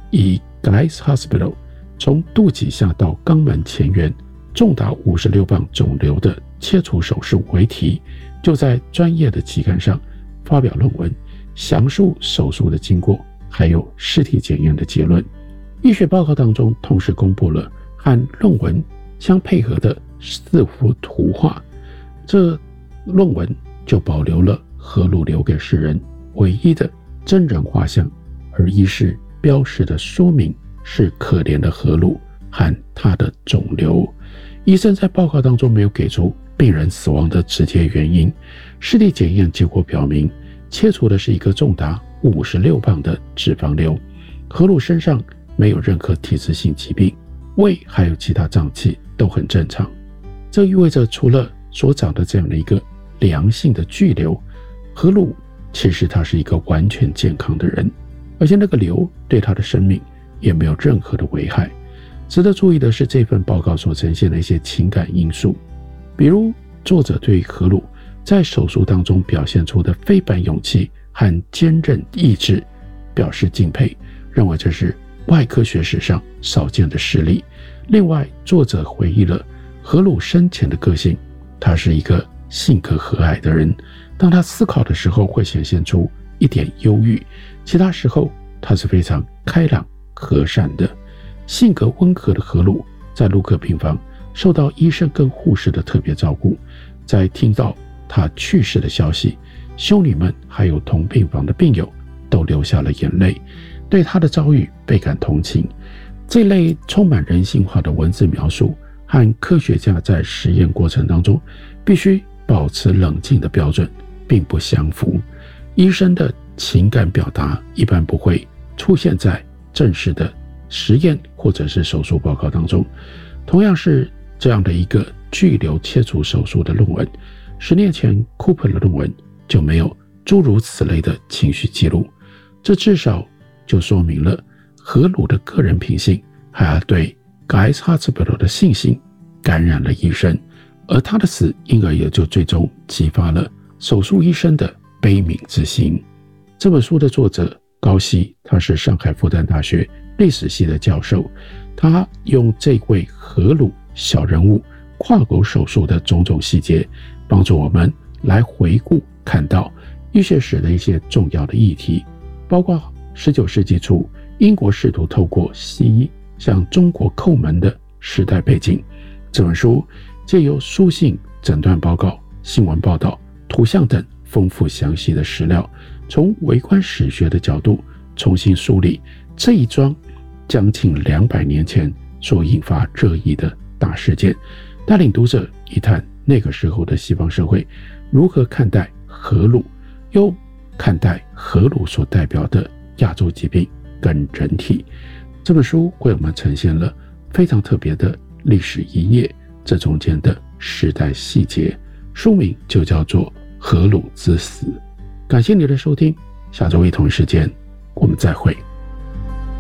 以 Guy's Hospital 从肚脐下到肛门前缘重达56磅肿瘤的切除手术为题，就在专业的期刊上发表论文，详述手术的经过，还有尸体检验的结论。医学报告当中同时公布了和论文相配合的4幅图画，这论文就保留了何鲁留给世人唯一的真人画像，而医师标示的说明是可怜的何鲁和他的肿瘤。医生在报告当中没有给出病人死亡的直接原因，尸体检验结果表明，切除的是一个重达56磅的脂肪瘤，何鲁身上没有任何体质性疾病，胃还有其他脏器都很正常。这意味着除了所长的这样的一个良性的巨瘤，何鲁其实他是一个完全健康的人，而且那个瘤对他的生命也没有任何的危害。值得注意的是，这份报告所呈现的一些情感因素，比如作者对何鲁在手术当中表现出的非凡勇气和坚韧意志表示敬佩，认为这是外科学史上少见的事例。另外，作者回忆了何鲁生前的个性，他是一个性格和蔼的人，当他思考的时候会显现出一点忧郁，其他时候他是非常开朗和善的。性格温和的何鲁在陆克病房受到医生跟护士的特别照顾，在听到他去世的消息，修女们还有同病房的病友都流下了眼泪，对他的遭遇倍感同情。这类充满人性化的文字描述和科学家在实验过程当中必须保持冷静的标准并不相符。医生的情感表达一般不会出现在正式的实验或者是手术报告当中。同样是这样的一个巨瘤切除手术的论文，10年前 Cooper 的论文就没有诸如此类的情绪记录，这至少就说明了何鲁的个人品性还有对 Guy's Hospital 的信心感染了医生，而他的死因而也就最终激发了手术医生的悲悯之心。这本书的作者高希，他是上海复旦大学历史系的教授，他用这位何鲁小人物跨国手术的种种细节，帮助我们来回顾看到医学史的一些重要的议题，包括19世纪初英国试图透过西医向中国叩门的时代背景。这本书借由书信、诊断报告、新闻报道、图像等丰富详细的史料，从微观史学的角度重新梳理这一桩将近200年前所引发热议的大事件，带领读者一探那个时候的西方社会如何看待何鲁，又看待何鲁所代表的亚洲疾病跟人体。这本书为我们呈现了非常特别的历史一页，这中间的时代细节，书名就叫做《何鲁之死》。感谢你的收听，下周一同一时间我们再会。